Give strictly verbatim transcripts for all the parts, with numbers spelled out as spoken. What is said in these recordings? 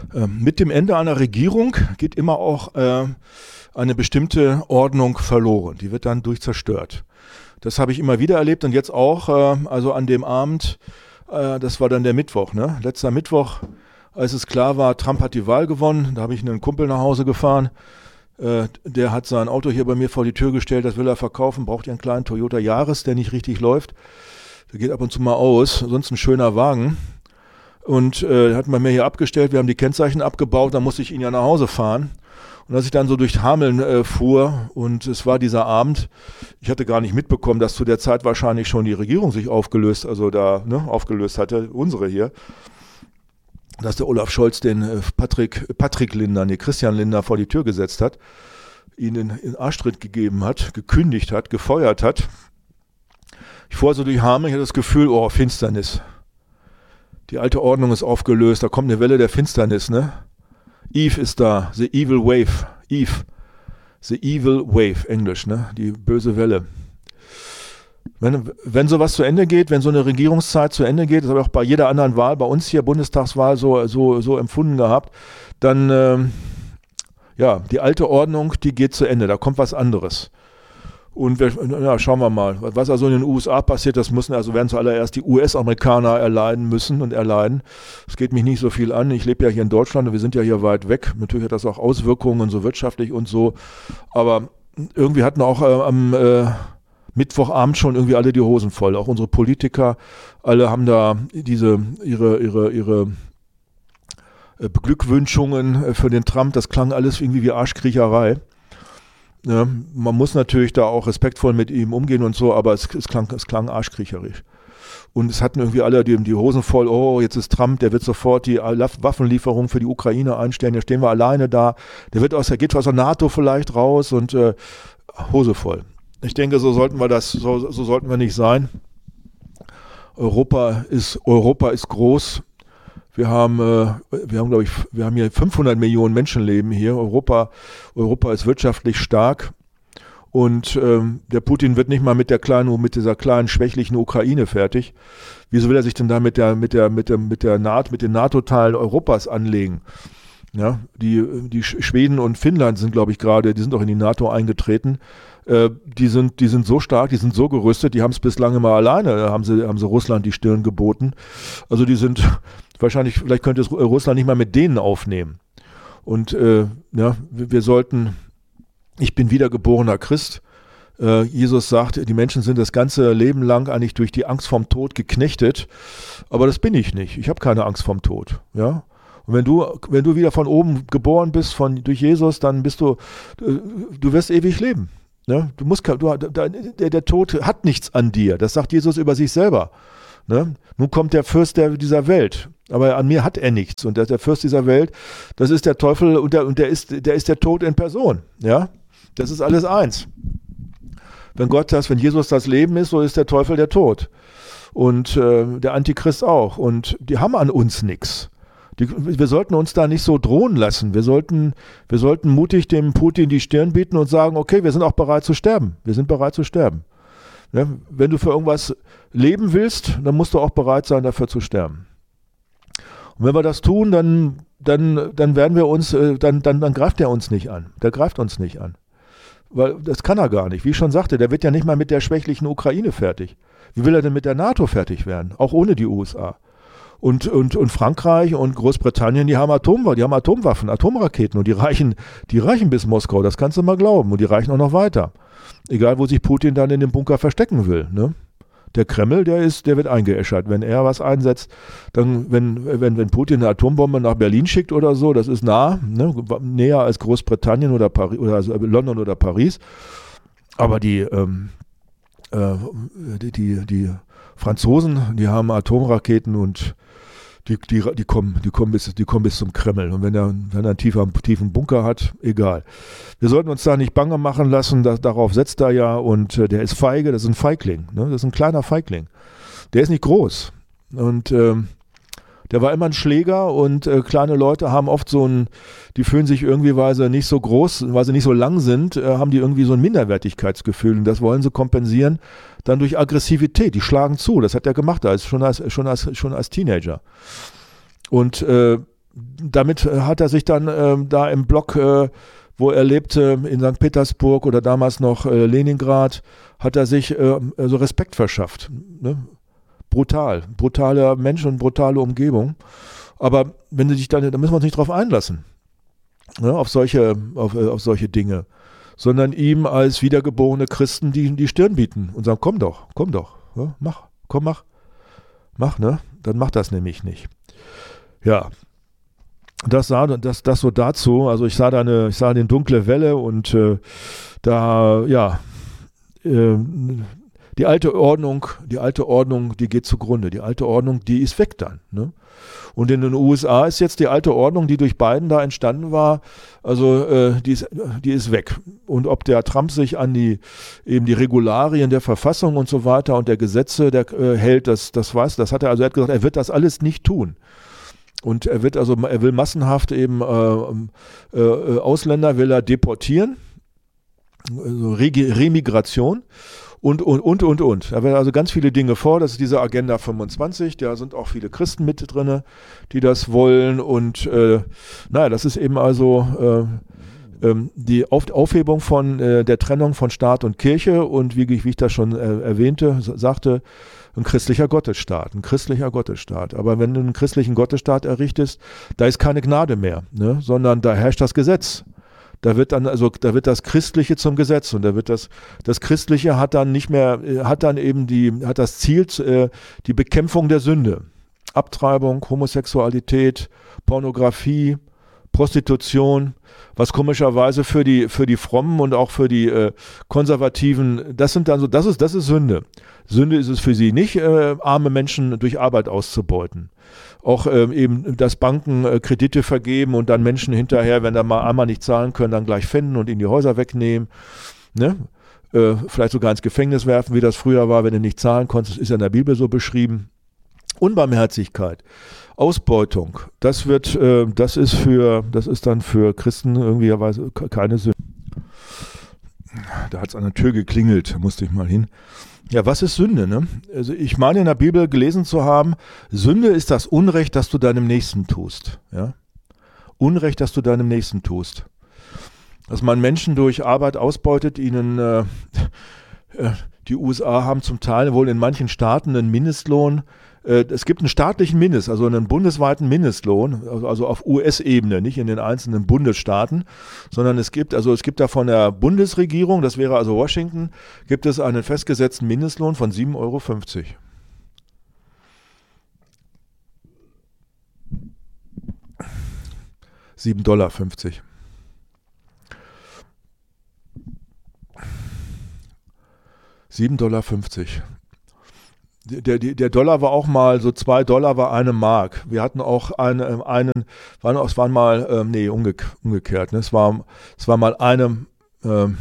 Äh, mit dem Ende einer Regierung geht immer auch äh, eine bestimmte Ordnung verloren. Die wird dann durchzerstört. Das habe ich immer wieder erlebt und jetzt auch, äh, also an dem Abend, äh, das war dann der Mittwoch, ne? Letzter Mittwoch, als es klar war, Trump hat die Wahl gewonnen, da habe ich einen Kumpel nach Hause gefahren. Äh, der hat sein Auto hier bei mir vor die Tür gestellt, das will er verkaufen, braucht einen kleinen Toyota Yaris, der nicht richtig läuft. Der geht ab und zu mal aus, sonst ein schöner Wagen. Und äh, hat man mir hier abgestellt, wir haben die Kennzeichen abgebaut, dann musste ich ihn ja nach Hause fahren. Und als ich dann so durch Hameln äh, fuhr und es war dieser Abend, ich hatte gar nicht mitbekommen, dass zu der Zeit wahrscheinlich schon die Regierung sich aufgelöst, also da ne, aufgelöst hatte, unsere hier, dass der Olaf Scholz den äh, Patrick, Patrick Lindner, nee, Christian Lindner vor die Tür gesetzt hat, ihn in, in Arschtritt gegeben hat, gekündigt hat, gefeuert hat. Ich fuhr so durch Hameln, ich hatte das Gefühl, oh, Finsternis. Die alte Ordnung ist aufgelöst, da kommt eine Welle der Finsternis, ne? Eve ist da, the evil wave, Eve, the evil wave, Englisch, ne? Die böse Welle. Wenn, wenn sowas zu Ende geht, wenn so eine Regierungszeit zu Ende geht, das habe ich auch bei jeder anderen Wahl, bei uns hier Bundestagswahl so, so, so empfunden gehabt, dann, ähm, ja, die alte Ordnung, die geht zu Ende, da kommt was anderes. Und wir, ja, schauen wir mal, was also in den U S A passiert, das müssen also werden zuallererst die U S-Amerikaner erleiden müssen und erleiden. Das geht mich nicht so viel an. Ich lebe ja hier in Deutschland und wir sind ja hier weit weg. Natürlich hat das auch Auswirkungen, so wirtschaftlich und so. Aber irgendwie hatten auch äh, am äh, Mittwochabend schon irgendwie alle die Hosen voll. Auch unsere Politiker, alle haben da diese ihre ihre ihre äh, Beglückwünschungen für den Trump. Das klang alles irgendwie wie Arschkriecherei. Ja, man muss natürlich da auch respektvoll mit ihm umgehen und so, aber es, es, klang, es klang arschkriecherisch. Und es hatten irgendwie alle die, die Hosen voll, oh, jetzt ist Trump, der wird sofort die Waffenlieferung für die Ukraine einstellen, jetzt stehen wir alleine da, der wird aus der, geht aus der NATO vielleicht raus und äh, Hose voll. Ich denke, so sollten wir das, so, so sollten wir nicht sein. Europa ist, Europa ist groß. Wir haben, äh, wir haben, glaube ich, wir haben hier fünfhundert Millionen Menschenleben hier. Europa, Europa ist wirtschaftlich stark und ähm, der Putin wird nicht mal mit der kleinen, mit dieser kleinen schwächlichen Ukraine fertig. Wieso will er sich denn da mit der, mit der, mit der, mit der NATO, mit den NATO-Teilen Europas anlegen? Ja, die, die Schweden und Finnland sind, glaube ich, gerade, die sind auch in die NATO eingetreten. Äh, die sind, die sind so stark, die sind so gerüstet, die haben es bislang immer alleine, da haben sie, haben sie Russland die Stirn geboten. Also die sind wahrscheinlich, vielleicht könnte es Russland nicht mal mit denen aufnehmen. Und äh, ja, wir, wir sollten, ich bin wiedergeborener Christ. Äh, Jesus sagt, die Menschen sind das ganze Leben lang eigentlich durch die Angst vorm Tod geknechtet. Aber das bin ich nicht. Ich habe keine Angst vorm Tod. Ja. Und wenn du, wenn du wieder von oben geboren bist, von, durch Jesus, dann bist du, du, du wirst ewig leben. Ne? Du musst, du, der, der Tod hat nichts an dir. Das sagt Jesus über sich selber. Ne? Nun kommt der Fürst der, dieser Welt, aber an mir hat er nichts. Und der, der Fürst dieser Welt, das ist der Teufel und, der, und der, ist, der ist der Tod in Person. Ja? Das ist alles eins. Wenn Gott das, wenn Jesus das Leben ist, so ist der Teufel der Tod. Und äh, der Antichrist auch. Und die haben an uns nichts. Die, wir sollten uns da nicht so drohen lassen. Wir sollten, wir sollten mutig dem Putin die Stirn bieten und sagen, okay, wir sind auch bereit zu sterben. Wir sind bereit zu sterben. Ja, wenn du für irgendwas leben willst, dann musst du auch bereit sein, dafür zu sterben. Und wenn wir das tun, dann, dann, dann werden wir uns, dann, dann, dann greift er uns nicht an. Der greift uns nicht an. Weil das kann er gar nicht. Wie ich schon sagte, der wird ja nicht mal mit der schwächlichen Ukraine fertig. Wie will er denn mit der NATO fertig werden? Auch ohne die U S A. Und, und, und Frankreich und Großbritannien, die haben Atom, die haben Atomwaffen, Atomraketen und die reichen, die reichen bis Moskau, das kannst du mal glauben. Und die reichen auch noch weiter. Egal, wo sich Putin dann in dem Bunker verstecken will. Ne? Der Kreml, der ist, der wird eingeäschert. Wenn er was einsetzt, dann, wenn, wenn, wenn Putin eine Atombombe nach Berlin schickt oder so, das ist nah, ne? Näher als Großbritannien oder Paris oder also London oder Paris. Aber die, ähm, äh, die, die, die Franzosen, die haben Atomraketen und Die, die, die, kommen, die, kommen bis, die kommen bis zum Kreml. Und wenn er, wenn er einen tiefen, tiefen Bunker hat, egal. Wir sollten uns da nicht bange machen lassen, da, darauf setzt er ja. Und äh, der ist feige, das ist ein Feigling. Ne? Das ist ein kleiner Feigling. Der ist nicht groß. Und ähm, der war immer ein Schläger und äh, kleine Leute haben oft so ein, die fühlen sich irgendwie, weil sie nicht so groß, weil sie nicht so lang sind, äh, haben die irgendwie so ein Minderwertigkeitsgefühl und das wollen sie kompensieren dann durch Aggressivität. Die schlagen zu, das hat er gemacht, als, schon, als, schon, als, schon als Teenager. Und äh, damit hat er sich dann äh, da im Block, äh, wo er lebte, in Sankt Petersburg oder damals noch äh, Leningrad, hat er sich äh, so Respekt verschafft. Ne? Brutal, brutaler Mensch und brutale Umgebung. Aber wenn du dich dann, da müssen wir uns nicht drauf einlassen, ne? auf solche, auf, äh, auf solche Dinge, sondern ihm als wiedergeborene Christen die, die Stirn bieten und sagen, komm doch, komm doch, ja, mach, komm, mach, mach, ne? Dann mach das nämlich nicht. Ja, das sah das, das so dazu. Also ich sah da eine, ich sah eine dunkle Welle und äh, da, ja, äh, die alte Ordnung, die alte Ordnung, die geht zugrunde. Die alte Ordnung, die ist weg dann. Ne? Und in den U S A ist jetzt die alte Ordnung, die durch Biden da entstanden war, also äh, die ist, die ist weg. Und ob der Trump sich an die eben die Regularien der Verfassung und so weiter und der Gesetze der, äh, hält, das, das weiß, das hat er also, er hat gesagt, er wird das alles nicht tun. Und er wird also, er will massenhaft eben äh, äh, Ausländer will er deportieren, also Re- Remigration. Und, und, und, und, und. Da werden also ganz viele Dinge vor. Das ist diese Agenda fünfundzwanzig. Da sind auch viele Christen mit drin, die das wollen. Und äh, naja, das ist eben also äh, ähm, die Auf- Aufhebung von äh, der Trennung von Staat und Kirche und wie, wie ich das schon äh, erwähnte, sagte, ein christlicher Gottesstaat, ein christlicher Gottesstaat. Aber wenn du einen christlichen Gottesstaat errichtest, da ist keine Gnade mehr, ne? Sondern da herrscht das Gesetz. Da wird dann, also da wird das Christliche zum Gesetz und da wird das, das Christliche hat dann nicht mehr, hat dann eben die, hat das Ziel, äh, die Bekämpfung der Sünde. Abtreibung, Homosexualität, Pornografie, Prostitution, was komischerweise für die, für die Frommen und auch für die äh, Konservativen, das sind dann so, das ist, das ist Sünde. Sünde ist es für sie nicht, äh, arme Menschen durch Arbeit auszubeuten. Auch ähm, eben, dass Banken äh, Kredite vergeben und dann Menschen hinterher, wenn da mal einmal nicht zahlen können, dann gleich finden und ihnen die Häuser wegnehmen. Ne? Äh, vielleicht sogar ins Gefängnis werfen, wie das früher war, wenn du nicht zahlen konntest. Das ist ja in der Bibel so beschrieben. Unbarmherzigkeit, Ausbeutung, das wird, äh, das ist für, das ist dann für Christen irgendwie keine Sünde. Da hat es an der Tür geklingelt, da musste ich mal hin. Ja, was ist Sünde? Ne? Also ich meine in der Bibel gelesen zu haben, Sünde ist das Unrecht, das du deinem Nächsten tust. Ja? Unrecht, das du deinem Nächsten tust. Dass man Menschen durch Arbeit ausbeutet, ihnen äh, die U S A haben zum Teil wohl in manchen Staaten einen Mindestlohn. Äh, es gibt einen staatlichen Mindest, also einen bundesweiten Mindestlohn, also, also auf U S-Ebene, nicht in den einzelnen Bundesstaaten, sondern es gibt, also es gibt da von der Bundesregierung, das wäre also Washington, gibt es einen festgesetzten Mindestlohn von sieben Euro fünfzig. sieben Dollar fünfzig. sieben Dollar fünfzig. Der, der, der Dollar war auch mal, so zwei Dollar war eine Mark. Wir hatten auch eine, einen, waren, es waren mal, ähm, nee, umge, umgekehrt, ne? es, war, es war mal eine, ähm,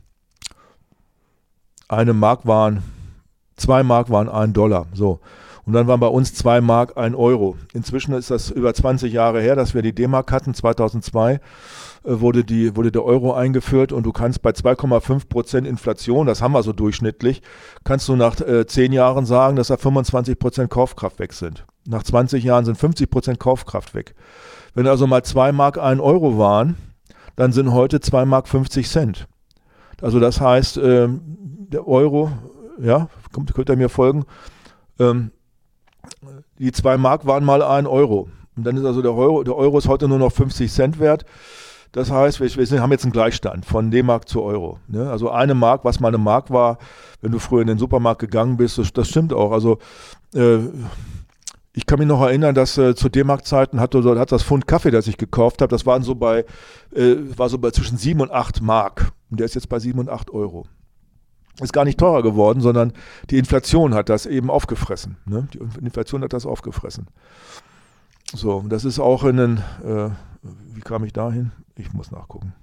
eine Mark waren, zwei Mark waren ein Dollar, so. Und dann waren bei uns zwei Mark ein Euro. Inzwischen ist das über zwanzig Jahre her, dass wir die D-Mark hatten. zweitausendzwei äh, wurde, die, wurde der Euro eingeführt und du kannst bei zwei Komma fünf Prozent Inflation, das haben wir so durchschnittlich, kannst du nach äh, zehn Jahren sagen, dass da fünfundzwanzig Prozent Kaufkraft weg sind. Nach zwanzig Jahren sind fünfzig Prozent Kaufkraft weg. Wenn also mal zwei Mark ein Euro waren, dann sind heute zwei Mark fünfzig Cent. Also das heißt, äh, der Euro, ja, könnt, könnt ihr mir folgen, ähm, die zwei Mark waren mal ein Euro. Und dann ist also der Euro, der Euro ist heute nur noch fünfzig Cent wert. Das heißt, wir, wir haben jetzt einen Gleichstand von D-Mark zu Euro. Ne? Also eine Mark, was mal eine Mark war, wenn du früher in den Supermarkt gegangen bist, das, das stimmt auch. Also äh, ich kann mich noch erinnern, dass äh, zu D-Mark-Zeiten hat, hat das Pfund Kaffee, das ich gekauft habe, das waren so bei, äh, war so bei zwischen sieben und acht Mark. Und der ist jetzt bei sieben und acht Euro. Ist gar nicht teurer geworden, sondern die Inflation hat das eben aufgefressen. Ne? Die Inflation hat das aufgefressen. So, das ist auch in den, äh, wie kam ich dahin? Ich muss nachgucken.